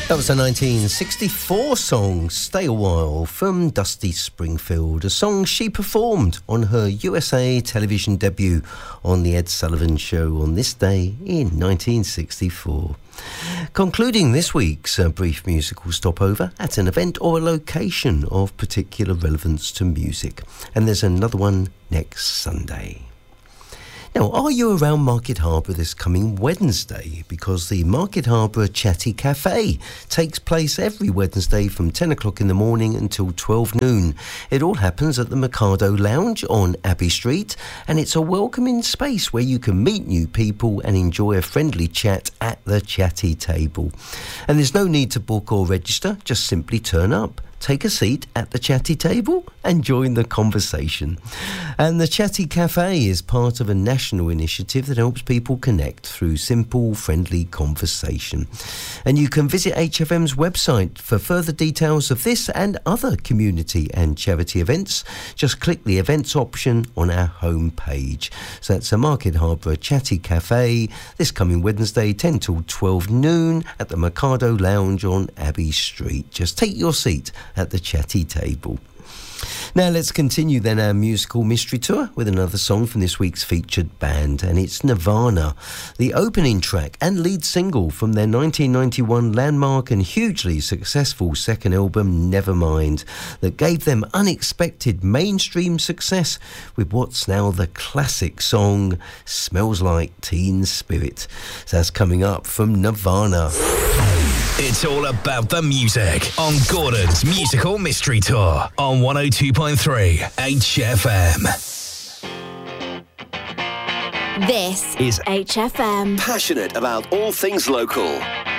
That was a 1964 song, Stay a While, from Dusty Springfield, a song she performed on her USA television debut on The Ed Sullivan Show on this day in 1964. Concluding this week's brief musical stopover at an event or a location of particular relevance to music. And there's another one next Sunday. Now, are you around Market Harbour this coming Wednesday? Because the Market Harbour Chatty Cafe takes place every Wednesday from 10 o'clock in the morning until 12 noon. It all happens at the Mikado Lounge on Abbey Street, and it's a welcoming space where you can meet new people and enjoy a friendly chat at the chatty table. And there's no need to book or register, just simply turn up. Take a seat at the chatty table and join the conversation. And the Chatty Cafe is part of a national initiative that helps people connect through simple, friendly conversation. And you can visit HFM's website for further details of this and other community and charity events. Just click the events option on our home page. So that's a Market Harbour Chatty Cafe this coming Wednesday, 10 till 12 noon at the Mikado Lounge on Abbey Street. Just take your seat at the chatty table. Now let's continue then our musical mystery tour with another song from this week's featured band, and it's Nirvana, the opening track and lead single from their 1991 landmark and hugely successful second album Nevermind, that gave them unexpected mainstream success with what's now the classic song Smells Like Teen Spirit. So that's coming up from Nirvana. It's all about the music on Gordon's Musical Mystery Tour on 102.3 HFM. This is HFM. Passionate about all things local.